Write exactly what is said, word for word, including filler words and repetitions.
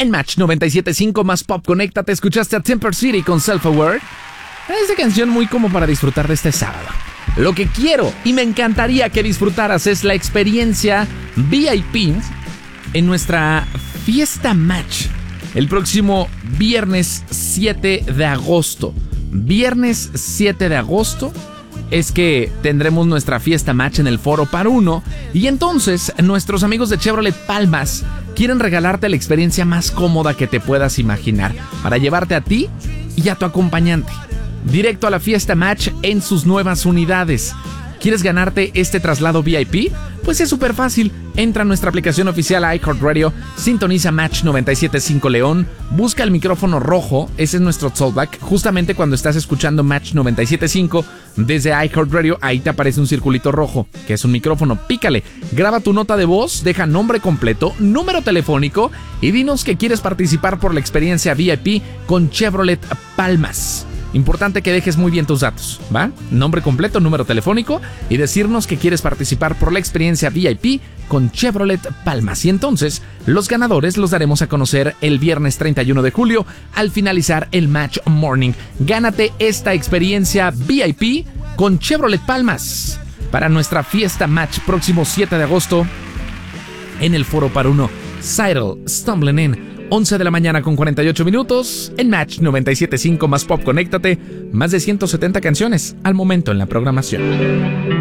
En Match noventa y siete punto cinco más pop, conéctate. Escuchaste a Temper City con Self Aware. Esta canción muy como para disfrutar de este sábado. Lo que quiero y me encantaría que disfrutaras es la experiencia V I P en nuestra fiesta Match el próximo viernes siete de agosto. Viernes siete de agosto es que tendremos nuestra fiesta Match en el Foro Par Uno, y entonces nuestros amigos de Chevrolet Palmas quieren regalarte la experiencia más cómoda que te puedas imaginar para llevarte a ti y a tu acompañante directo a la fiesta Match en sus nuevas unidades. ¿Quieres ganarte este traslado V I P? Pues es súper fácil. Entra a nuestra aplicación oficial iHeartRadio, sintoniza Match noventa y siete punto cinco León, busca el micrófono rojo, ese es nuestro callback. Justamente cuando estás escuchando Match noventa y siete punto cinco desde iHeartRadio, ahí te aparece un circulito rojo, que es un micrófono. Pícale, graba tu nota de voz, deja nombre completo, número telefónico y dinos que quieres participar por la experiencia V I P con Chevrolet Palmas. Importante que dejes muy bien tus datos, ¿va? Nombre completo, número telefónico y decirnos que quieres participar por la experiencia V I P con Chevrolet Palmas. Y entonces, los ganadores los daremos a conocer el viernes treinta y uno de julio al finalizar el Match Morning. Gánate esta experiencia V I P con Chevrolet Palmas para nuestra fiesta Match próximo siete de agosto en el Foro Par Uno. Seattle, Stumbling In. once de la mañana con cuarenta y ocho minutos en Match noventa y siete punto cinco más pop, conéctate. Más de ciento setenta canciones al momento en la programación.